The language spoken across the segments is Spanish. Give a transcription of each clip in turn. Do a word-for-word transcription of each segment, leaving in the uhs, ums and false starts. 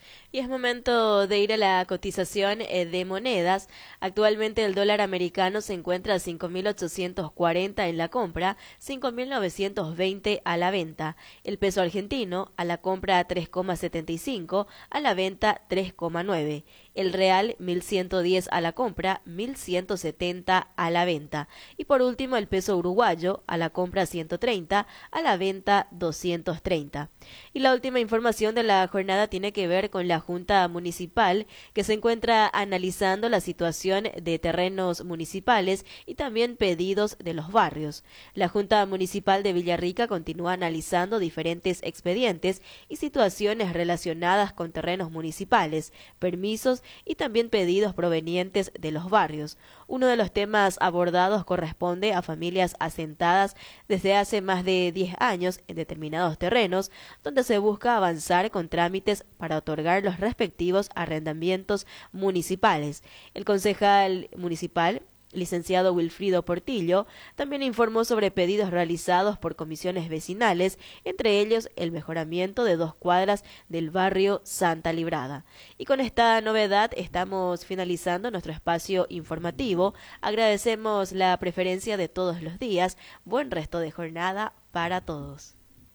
Y es momento de ir a la cotización eh, de monedas. Actualmente el dólar americano se encuentra a cinco mil ochocientos cuarenta en la compra, cinco mil novecientos veinte a la venta. El peso argentino a la compra tres coma setenta y cinco, a la venta tres coma nueve. El real mil ciento diez a la compra, mil ciento setenta a la venta. Y por último el peso uruguayo a la compra ciento treinta, a la venta doscientos treinta. Y la última información de la jornada tiene que ver con la Junta Municipal, que se encuentra analizando la situación de terrenos municipales y también pedidos de los barrios. La Junta Municipal de Villarrica continúa analizando diferentes expedientes y situaciones relacionadas con terrenos municipales, permisos y también pedidos provenientes de los barrios. Uno de los temas abordados corresponde a familias asentadas desde hace más de diez años en determinados terrenos, donde se busca avanzar con trámites para otorgar los respectivos arrendamientos municipales. El concejal municipal, licenciado Wilfrido Portillo, también informó sobre pedidos realizados por comisiones vecinales, entre ellos el mejoramiento de dos cuadras del barrio Santa Librada. Y con esta novedad estamos finalizando nuestro espacio informativo. Agradecemos la preferencia de todos los días. Buen resto de jornada para todos.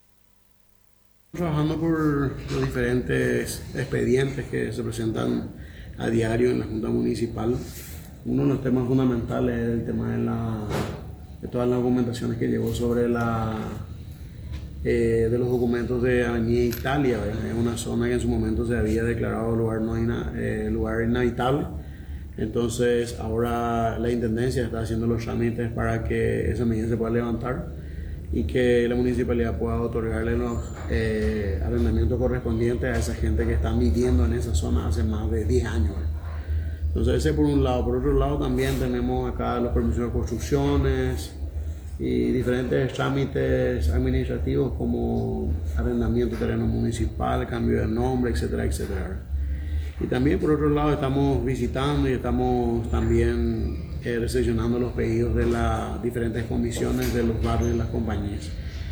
Trabajando por los diferentes expedientes que se presentan a diario en la Junta Municipal. Uno de los temas fundamentales es el tema de, la, de todas las documentaciones que llegó sobre la, eh, de los documentos de Avenida Italia. ¿Verdad? Es una zona que en su momento se había declarado lugar, no ina, eh, lugar inhabitable. Entonces ahora la Intendencia está haciendo los trámites para que esa medida se pueda levantar y que la municipalidad pueda otorgarle los eh, arrendamientos correspondientes a esa gente que está viviendo en esa zona hace más de diez años. Entonces ese por un lado. Por otro lado también tenemos acá los permisos de construcciones y diferentes trámites administrativos como arrendamiento de terreno municipal, cambio de nombre, etcétera, etcétera. Y también por otro lado estamos visitando y estamos también eh, recepcionando los pedidos de las diferentes comisiones de los barrios y las compañías.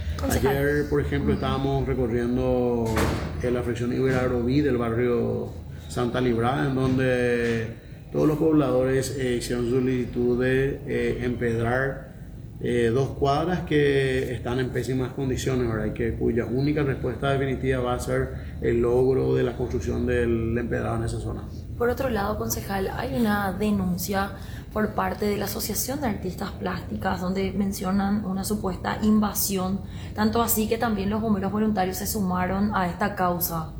Ayer, por ejemplo, estábamos recorriendo eh, la fracción Iberaroví del barrio Santa Librada, en donde todos los pobladores eh, hicieron solicitud de eh, empedrar eh, dos cuadras que están en pésimas condiciones, ¿verdad? Y que, cuya única respuesta definitiva va a ser el logro de la construcción del empedrado en esa zona. Por otro lado, concejal, hay una denuncia por parte de la Asociación de Artistas Plásticas donde mencionan una supuesta invasión, tanto así que también los bomberos voluntarios se sumaron a esta causa.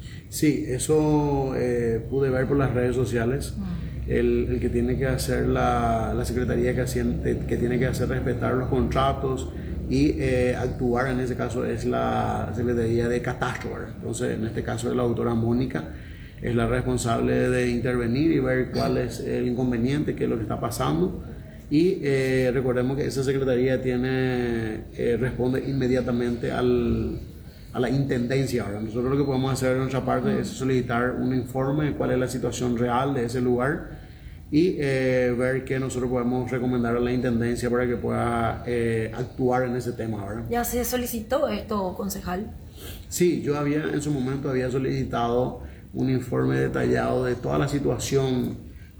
Sí, eso eh, pude ver por las redes sociales. Mm. El, el que tiene que hacer la, la Secretaría que, hacen, que tiene que hacer respetar los contratos y eh, actuar en ese caso es la Secretaría de Catastro. Entonces, en este caso es la doctora Mónica, es la responsable de intervenir y ver cuál es el inconveniente, qué es lo que está pasando. Y eh, recordemos que esa Secretaría tiene, eh, responde inmediatamente al... a la intendencia. Ahora, nosotros lo que podemos hacer de nuestra parte es solicitar un informe de cuál es la situación real de ese lugar y eh, ver qué nosotros podemos recomendar a la intendencia para que pueda eh, actuar en ese tema. ¿Verdad? ¿Ya se solicitó esto, concejal? Sí, yo había en su momento había solicitado un informe detallado de toda la situación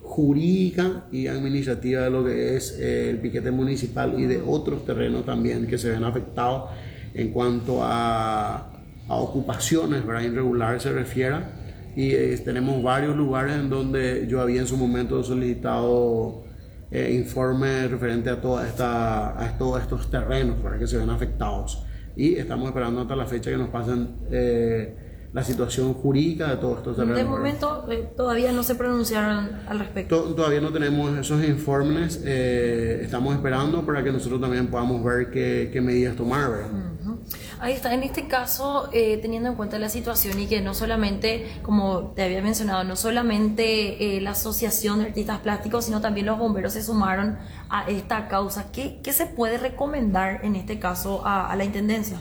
jurídica y administrativa de lo que es eh, el piquete municipal y de otros terrenos también que se ven afectados en cuanto a, a ocupaciones, ¿verdad? Irregular se refiere, y eh, tenemos varios lugares en donde yo había en su momento solicitado eh, informes referente a, toda esta, a todos estos terrenos, ¿verdad? Que se ven afectados, y estamos esperando hasta la fecha que nos pasen eh, la situación jurídica de todos estos terrenos. De momento eh, todavía no se pronunciaron al respecto. To- todavía no tenemos esos informes, eh, estamos esperando para que nosotros también podamos ver qué, qué medidas tomar, ¿verdad? Uh-huh. Ahí está, en este caso, eh, teniendo en cuenta la situación y que no solamente, como te había mencionado, no solamente eh, la Asociación de Artistas Plásticos, sino también los bomberos se sumaron a esta causa, ¿qué, qué se puede recomendar en este caso a, a la Intendencia?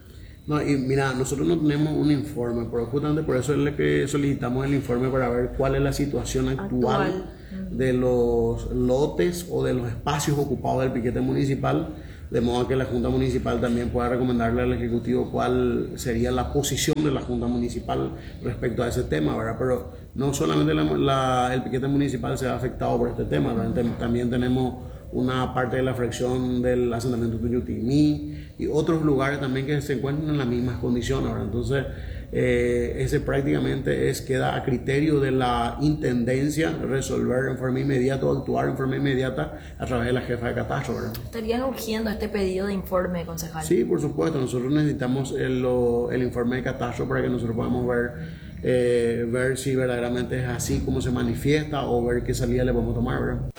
No, y mira, nosotros no tenemos un informe, pero justamente por eso es lo que solicitamos el informe para ver cuál es la situación actual, actual. de los lotes o de los espacios ocupados del piquete municipal, de modo que la Junta Municipal también pueda recomendarle al Ejecutivo cuál sería la posición de la Junta Municipal respecto a ese tema, ¿verdad? Pero no solamente la, la, el piquete municipal se ha afectado por este tema, ¿verdad? También tenemos una parte de la fracción del asentamiento Tuyutimí y otros lugares también que se encuentran en las mismas condiciones, ¿verdad? Entonces, eh, ese prácticamente es queda a criterio de la intendencia resolver en forma inmediata o actuar en forma inmediata a través de la jefa de catastro, ¿verdad? ¿Estarían urgiendo este pedido de informe, concejal? Sí, por supuesto. Nosotros necesitamos el, lo, el informe de catastro para que nosotros podamos ver, eh, ver si verdaderamente es así como se manifiesta o ver qué salida le podemos tomar, ¿verdad?